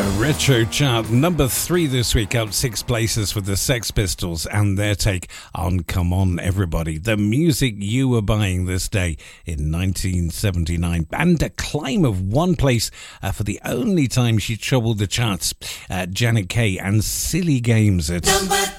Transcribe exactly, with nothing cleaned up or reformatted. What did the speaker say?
Retro chart number three this week, up six places for the Sex Pistols and their take on Come On Everybody, the music you were buying this day in nineteen seventy-nine, and a climb of one place uh, for the only time she troubled the charts. uh, Janet Kay and Silly Games at number